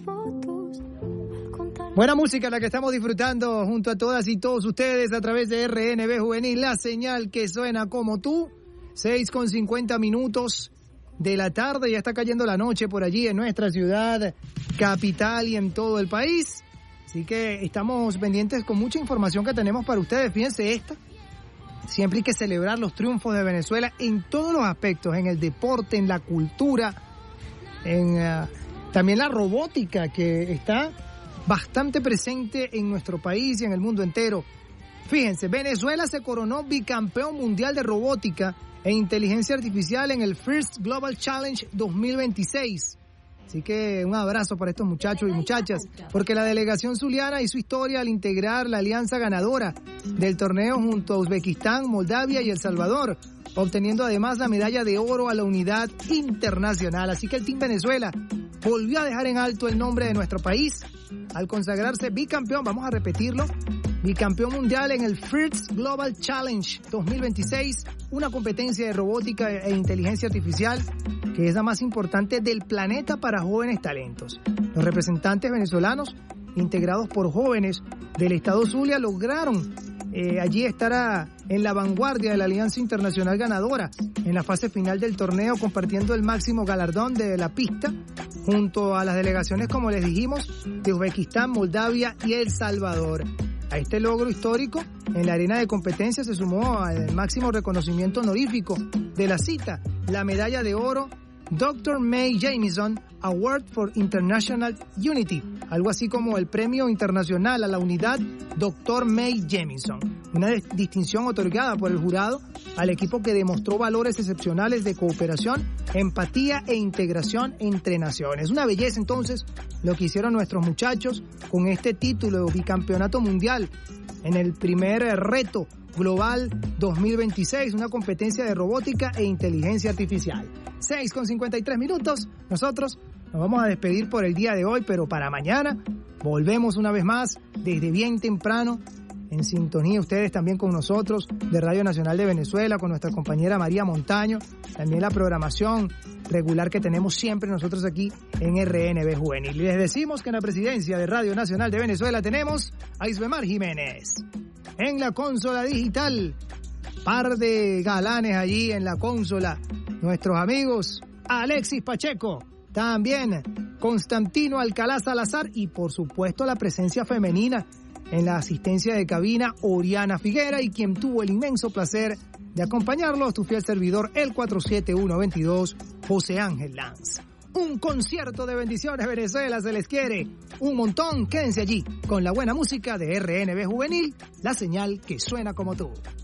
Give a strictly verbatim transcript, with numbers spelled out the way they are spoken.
Buena música la que estamos disfrutando junto a todas y todos ustedes a través de R N B Juvenil, la señal que suena como tú. seis con cincuenta minutos de la tarde, ya está cayendo la noche por allí en nuestra ciudad capital y en todo el país. Así que estamos pendientes con mucha información que tenemos para ustedes. Fíjense esta. Siempre hay que celebrar los triunfos de Venezuela en todos los aspectos, en el deporte, en la cultura, en uh, también la robótica que está bastante presente en nuestro país y en el mundo entero. Fíjense, Venezuela se coronó bicampeón mundial de robótica e inteligencia artificial en el First Global Challenge dos mil veintiséis. Así que un abrazo para estos muchachos y muchachas, porque la delegación zuliana hizo historia al integrar la alianza ganadora del torneo junto a Uzbekistán, Moldavia y El Salvador, obteniendo además la medalla de oro a la unidad internacional. Así que el Team Venezuela volvió a dejar en alto el nombre de nuestro país al consagrarse bicampeón, vamos a repetirlo, bicampeón mundial en el First Global Challenge dos mil veintiséis, una competencia de robótica e inteligencia artificial que es la más importante del planeta para jóvenes talentos. Los representantes venezolanos, integrados por jóvenes del estado Zulia, lograron eh, allí estar a, en la vanguardia de la alianza internacional ganadora en la fase final del torneo, compartiendo el máximo galardón de la pista junto a las delegaciones, como les dijimos, de Uzbekistán, Moldavia y El Salvador. A este logro histórico, en la arena de competencia se sumó al máximo reconocimiento honorífico de la cita, la medalla de oro doctor Mae Jemison Award for International Unity, algo así como el premio internacional a la unidad doctor Mae Jemison, una distinción otorgada por el jurado al equipo que demostró valores excepcionales de cooperación, empatía e integración entre naciones. Una belleza entonces lo que hicieron nuestros muchachos con este título de bicampeonato mundial en el primer reto global dos mil veintiséis, una competencia de robótica e inteligencia artificial. seis con cincuenta y tres minutos, nosotros nos vamos a despedir por el día de hoy, pero para mañana volvemos una vez más desde bien temprano, en sintonía ustedes también con nosotros de Radio Nacional de Venezuela, con nuestra compañera María Montaño, también la programación regular que tenemos siempre nosotros aquí en R N B Juvenil. Y les decimos que en la presidencia de Radio Nacional de Venezuela tenemos a Isbemar Jiménez. En la consola digital, par de galanes allí en la consola, nuestros amigos Alexis Pacheco, también Constantino Alcalá Salazar y por supuesto la presencia femenina en la asistencia de cabina, Oriana Figuera, y quien tuvo el inmenso placer de acompañarlos, tu fiel servidor, el cuatro siete uno veintidós, José Ángel Lanz. Un concierto de bendiciones, Venezuela, se les quiere un montón. Quédense allí con la buena música de R N B Juvenil, la señal que suena como tú.